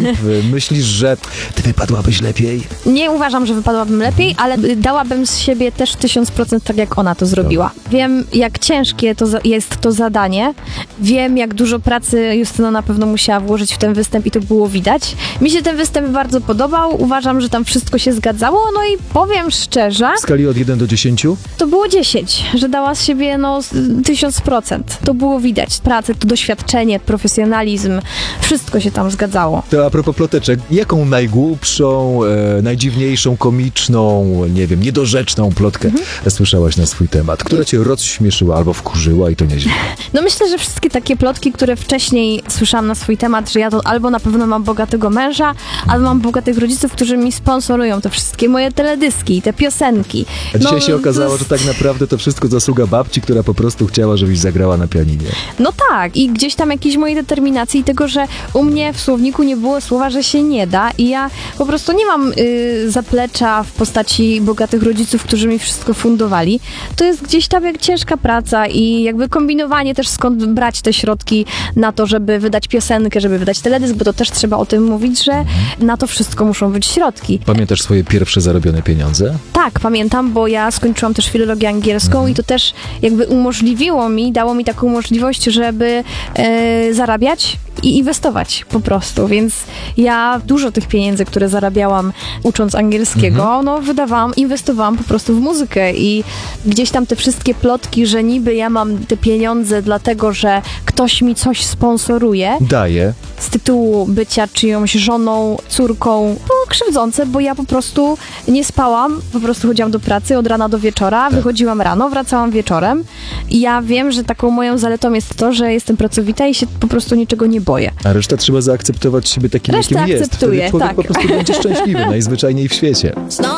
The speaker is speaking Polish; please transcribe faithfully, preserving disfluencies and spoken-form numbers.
myślisz, że ty wypadłabyś lepiej? Nie uważam, że wypadłabym lepiej, ale dałabym z siebie też tysiąc procent tak, jak ona to zrobiła. Wiem, jak ciężkie to za- jest to zadanie. Wiem, jak dużo pracy Justyna na pewno musiała włożyć w ten występ i to było widać. Mi się ten występ bardzo podobał. Uważam, że tam wszystko się zgadzało. No i powiem szczerze... W skali od jeden do dziesięciu? To było dziesięć, że dała z siebie no tysiąc procent. To było widać. Pracę, to doświadczenie, profesjonalizm, wszystko się tam zgadzało. To a propos ploteczek, jaką najgłupszą, e, najdziwniejszą, komiczną, nie wiem, niedorzeczną plotkę mhm. słyszałaś na swój temat, która cię rozśmieszyła albo wkurzyła i to nieźle? No myślę, że wszystkie takie plotki, które wcześniej słyszałam na swój temat, że ja to albo na pewno mam bogatego męża, albo mam bogatych rodziców, którzy mi sponsorują te wszystkie moje teledyski, te piosenki. A dzisiaj no, się okazało, to... że tak naprawdę to wszystko zasługa babci, która po prostu chciała, żebyś zagrała na pianinie. No tak, i gdzieś tam jakiejś mojej determinacji i tego, że u mnie w słowniku nie było słowa, że się nie da i ja po prostu nie mam y, zaplecza w postaci bogatych rodziców, którzy mi wszystko fundowali. To jest gdzieś tam jak ciężka praca i jakby kombinowanie też skąd brać te środki na to, żeby wydać piosenkę, żeby wydać teledysk, bo to też trzeba o tym mówić, że na to wszystko muszą być środki. Pamiętasz swoje pierwsze zarobione pieniądze? Tak, pamiętam, bo ja skończyłam też filologię angielską mhm. i to też jakby umożliwiło mi, dało mi taką możliwość, żeby e, zarabiać i inwestować po prostu, więc ja dużo tych pieniędzy, które zarabiałam ucząc angielskiego, mhm. no wydawałam, inwestowałam po prostu w muzykę i gdzieś tam te wszystkie plotki, że niby ja mam te pieniądze dlatego, że ktoś mi coś sponsoruje. Daje. Z tytułu bycia czyjąś żoną, córką, to krzywdzące, bo ja po prostu nie spałam, po prostu chodziłam do pracy od rana do wieczora, tak. Wychodziłam rano, wracałam wieczorem i ja wiem, że taką moją zaletą jest to, że jestem pracowita i się po prostu niczego nie boję. A reszta trzeba zaakceptować siebie takim, Resztę jakim jest. akceptuję, Wtedy człowiek tak. po prostu będzie szczęśliwy, najzwyczajniej w świecie.